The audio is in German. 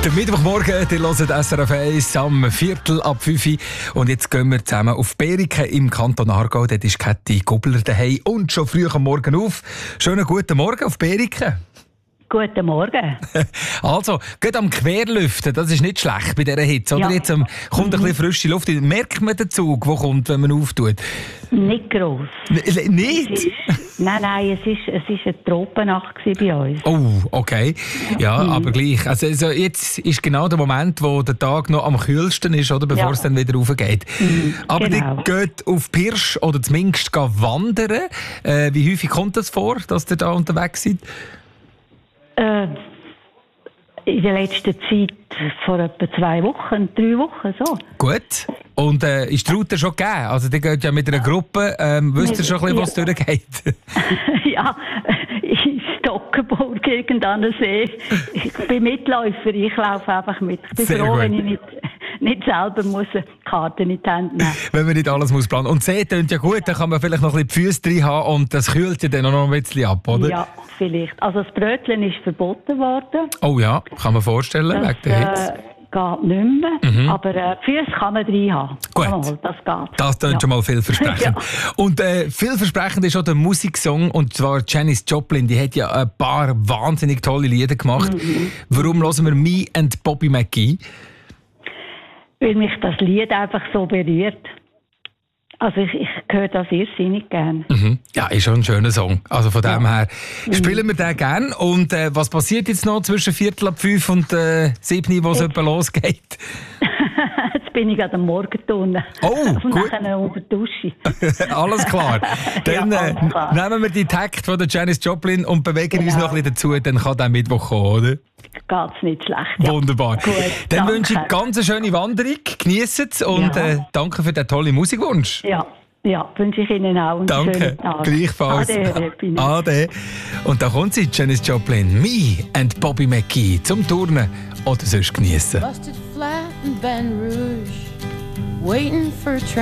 Der Mittwochmorgen, ihr hört SRF 1 am 4:45 und jetzt gehen wir zusammen auf Beriken im Kanton Aargau. Dort ist Käthi Gubler daheim und schon früh am Morgen auf. Schönen guten Morgen auf Beriken. Guten Morgen. Also, geht am Querlüften, das ist nicht schlecht bei dieser Hitze, oder? Ja. Jetzt kommt ein bisschen frische Luft. Merkt man den Zug, der kommt, wenn man auftut? Nicht gross. Nicht? Nein, es ist eine Tropennacht bei uns. Oh, okay. Ja, aber gleich. Also jetzt ist genau der Moment, wo der Tag noch am kühlsten ist, oder? Bevor es dann wieder raufgeht. Aber genau. ihr geht auf Pirsch oder zumindest wandern. Wie häufig kommt das vor, dass ihr da unterwegs seid? In der letzten Zeit vor etwa 2 Wochen, 3 Wochen, so. Gut. Und ist die Route schon gegeben? Also, die geht ja mit einer Gruppe. Wisst ihr schon ein bisschen, was durchgeht? Ja, in Stockenburg, irgendeinem See. Ich bin Mitläufer, ich laufe einfach mit. Ich bin Sehr froh, gut. wenn ich nicht selber muss Karten in die Hände nehmen. Wenn man nicht alles muss planen. Und See tönt ja gut, dann kann man vielleicht noch ein bisschen die Füße drin haben und das kühlt ja dann auch noch ein bisschen ab, oder? Ja, vielleicht. Also das Brötchen ist verboten worden. Oh ja, kann man vorstellen, wegen der Hitze. Geht nicht mehr. Aber die Füße kann man drin haben. Gut. Mal, das geht. Das klingt schon mal vielversprechend. Ja. Und vielversprechend ist auch der Musiksong, und zwar Janis Joplin. Die hat ja ein paar wahnsinnig tolle Lieder gemacht. Warum hören wir «Me and Bobby McGee»? Weil mich das Lied einfach so berührt. Also ich höre das irrsinnig gern. Ja, ist schon ein schöner Song. Also von dem her spielen wir den gerne. Und was passiert jetzt noch zwischen 4:45 und 7, wo es etwa losgeht? Jetzt bin ich an der Morgentonne. Oh, und gut. nachher unter die Dusche. Alles klar. Dann Ja, alles klar. nehmen wir die Takt von der Janis Joplin und bewegen uns noch ein bisschen dazu. Dann kann der Mittwoch kommen, oder? Geht's nicht schlecht. Ja. Wunderbar. Gut, Dann danke. wünsche ich ganz eine schöne Wanderung. Geniessen es und Ja. danke für den tollen Musikwunsch. Ja, wünsche ich Ihnen auch einen Danke, schönen Tag. gleichfalls. Ade, Pini. Ade. Und da kommt sie, Janis Joplin, «Me and Bobby McGee» zum Turnen oder sonst geniessen. Busted flat in Baton Rouge, waiting for a train.